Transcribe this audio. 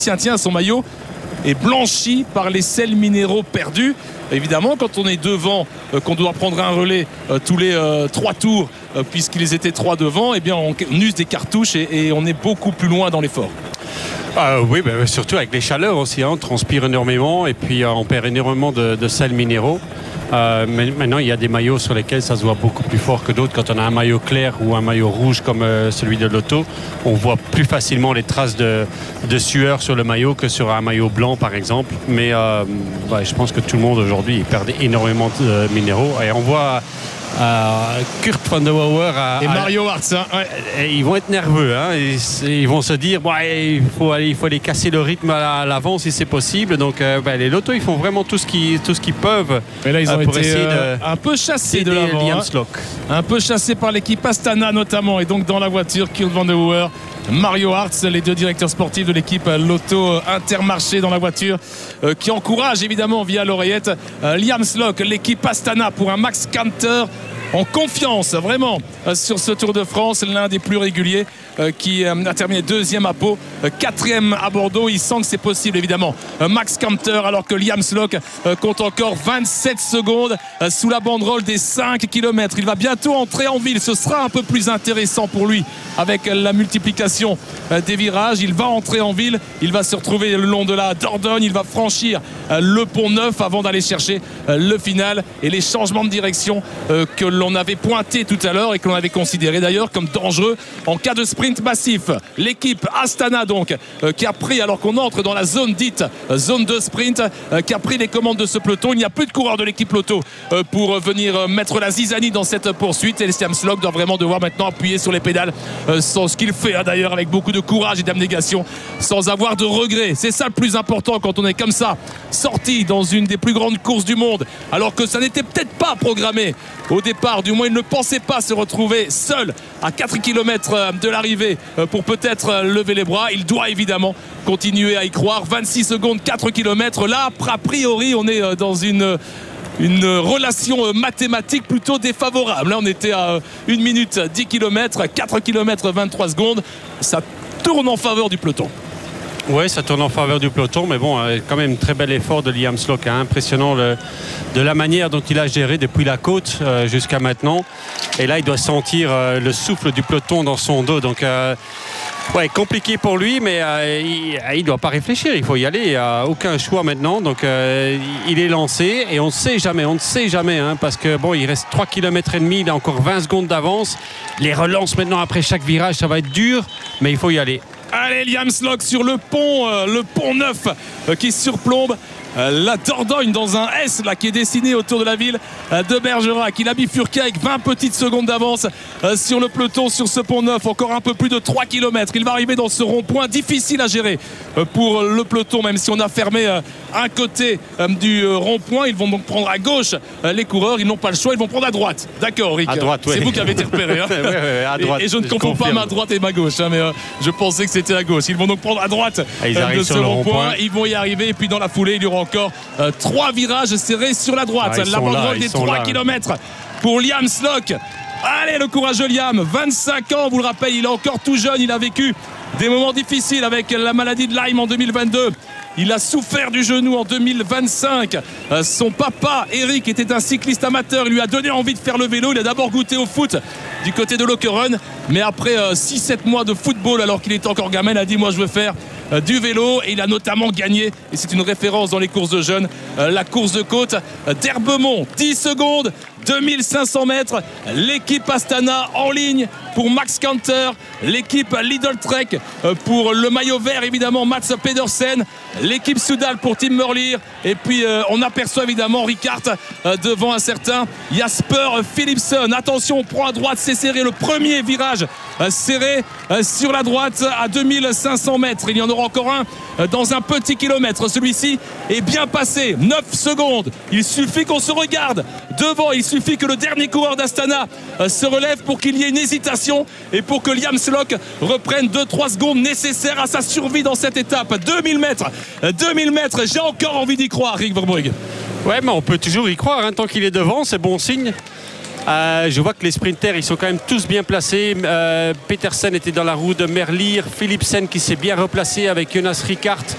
Tiens, son maillot est blanchi par les sels minéraux perdus. Évidemment, quand on est devant, qu'on doit prendre un relais tous les 3 tours, puisqu'ils étaient 3 devant, eh bien on use des cartouches et on est beaucoup plus loin dans l'effort. Oui, surtout avec les chaleurs aussi, on transpire énormément et puis on perd énormément de sels minéraux. Mais maintenant, il y a des maillots sur lesquels ça se voit beaucoup plus fort que d'autres. Quand on a un maillot clair ou un maillot rouge comme celui de Lotto, on voit plus facilement les traces de sueur sur le maillot que sur un maillot blanc, par exemple. Mais je pense que tout le monde aujourd'hui perd énormément de minéraux. Et on voit Kurt Van der Wouwer et Mario Hartz, ils vont être nerveux, ils vont se dire il faut aller casser le rythme à l'avant si c'est possible. Donc les Lotto, ils font vraiment tout ce qu'ils peuvent. Mais là ils ont pour été essayer un peu chassés de l'avant, Liam Slock. Un peu chassés par l'équipe Astana notamment, et donc dans la voiture Kurt Van der Wouwer, Mario Hartz, les 2 directeurs sportifs de l'équipe Lotto Intermarché dans la voiture, qui encourage évidemment via l'oreillette Liam Slock, l'équipe Astana, pour un Max Canter en confiance vraiment sur ce Tour de France, l'un des plus réguliers, qui a terminé 2e à Pau, 4e à Bordeaux. Il sent que c'est possible évidemment, Max Canter, alors que Liam Slock compte encore 27 secondes sous la banderole des 5 km. Il va bientôt entrer en ville, ce sera un peu plus intéressant pour lui avec la multiplication des virages. Il va entrer en ville, il va se retrouver le long de la Dordogne, il va franchir le pont Neuf avant d'aller chercher le final et les changements de direction que l'on avait pointé tout à l'heure et que l'on avait considéré d'ailleurs comme dangereux en cas de sprint massif. L'équipe Astana donc qui a pris, alors qu'on entre dans la zone dite zone de sprint, qui a pris les commandes de ce peloton. Il n'y a plus de coureurs de l'équipe Lotto pour venir mettre la zizanie dans cette poursuite, et Liam Slock doit vraiment devoir maintenant appuyer sur les pédales, sans ce qu'il fait d'ailleurs avec beaucoup de courage et d'abnégation, sans avoir de regrets. C'est ça le plus important quand on est comme ça sorti dans une des plus grandes courses du monde, alors que ça n'était peut-être pas programmé au départ. Du moins il ne pensait pas se retrouver seul à 4 km de l'arrivée pour peut-être lever les bras. Il doit évidemment continuer à y croire. 26 secondes, 4 km. Là, a priori, on est dans une relation mathématique plutôt défavorable. Là, on était à 1 minute 10 km, 4 km 23 secondes. Ça tourne en faveur du peloton. Oui, ça tourne en faveur du peloton, mais bon, quand même très bel effort de Liam Slock, impressionnant de la manière dont il a géré depuis la côte jusqu'à maintenant. Et là, il doit sentir le souffle du peloton dans son dos. Donc, compliqué pour lui, mais il ne doit pas réfléchir. Il faut y aller. Il n'y a aucun choix maintenant. Donc, il est lancé et on ne sait jamais, parce que bon, il reste 3 km et demi, il a encore 20 secondes d'avance. Les relances maintenant après chaque virage, ça va être dur, mais il faut y aller. Allez, Liam Slock sur le pont Neuf qui surplombe la Dordogne dans un S là, qui est dessiné autour de la ville de Bergerac. Il a bifurqué avec 20 petites secondes d'avance sur le peloton, sur ce pont Neuf. Encore un peu plus de 3 km. Il va arriver dans ce rond-point difficile à gérer pour le peloton, même si on a fermé un côté du rond-point. Ils vont donc prendre à gauche les coureurs. Ils n'ont pas le choix, ils vont prendre à droite. D'accord, Rick. À droite, oui. C'est vous qui avez été repéré. À droite, et je ne confonds pas ma droite et ma gauche, mais je pensais que c'était à gauche. Ils vont donc prendre à droite de ce rond-point. Ils vont y arriver, et puis dans la foulée, il y aura encore 3 virages serrés sur la droite. La banderole des 3 km pour Liam Slock. Allez, le courageux Liam, 25 ans, vous le rappelez, il est encore tout jeune. Il a vécu des moments difficiles avec la maladie de Lyme en 2022. Il a souffert du genou en 2025. Son papa, Eric, était un cycliste amateur. Il lui a donné envie de faire le vélo. Il a d'abord goûté au foot du côté de Lokeren. Mais après 6-7 mois de football, alors qu'il était encore gamin, il a dit « Moi, je veux faire du vélo ». Et il a notamment gagné, et c'est une référence dans les courses de jeunes, la course de côte d'Herbemont. 10 secondes, 2500 mètres. L'équipe Astana en ligne pour Max Canter. L'équipe Lidl Trek pour le maillot vert, évidemment, Mats Pedersen. L'équipe Soudal pour Tim Merlier. Et puis on aperçoit évidemment Ricard devant un certain Jasper Philipsen. Attention, on prend à droite, c'est serré. Le premier virage serré sur la droite à 2500 mètres. Il y en aura encore un dans un petit kilomètre. Celui-ci est bien passé. 9 secondes. Il suffit qu'on se regarde devant. Il suffit que le dernier coureur d'Astana se relève pour qu'il y ait une hésitation et pour que Liam Slock reprenne 2-3 secondes nécessaires à sa survie dans cette étape. 2000 mètres, j'ai encore envie d'y croire, Rick Verbrugge. Ouais, mais on peut toujours y croire, tant qu'il est devant, c'est bon signe. Je vois que les sprinters, ils sont quand même tous bien placés. Petersen était dans la roue de Merlier. Philipsen qui s'est bien replacé avec Jonas Rickaert